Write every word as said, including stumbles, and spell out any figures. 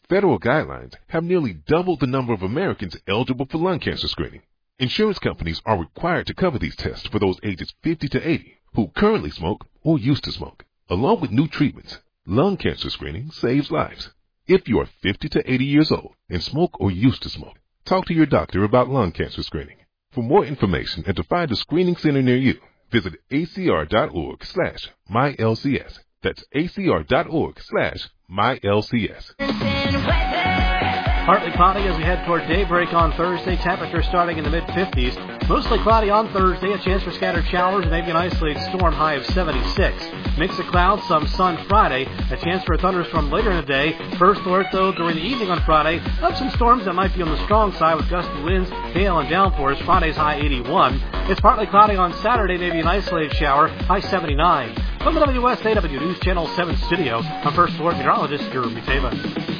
federal guidelines have nearly doubled the number of Americans eligible for lung cancer screening. Insurance companies are required to cover these tests for those ages fifty to eighty who currently smoke or used to smoke. Along with new treatments, lung cancer screening saves lives. If you are fifty to eighty years old and smoke or used to smoke, talk to your doctor about lung cancer screening. For more information and to find a screening center near you, visit acr.org slash mylcs. That's acr.org slash mylcs. Partly cloudy as we head toward daybreak on Thursday. Temperature starting in the mid-fifties. Mostly cloudy on Thursday. A chance for scattered showers and maybe an isolated storm, high of seventy-six. Mix of clouds, some sun Friday. A chance for a thunderstorm later in the day. First alert, though, during the evening on Friday of some storms that might be on the strong side with gusty winds, hail, and downpours. Friday's high eighty-one. It's partly cloudy on Saturday, maybe an isolated shower, high seventy-nine. From the W S A W News Channel seven studio, I'm First Alert Meteorologist Jeremy Tava.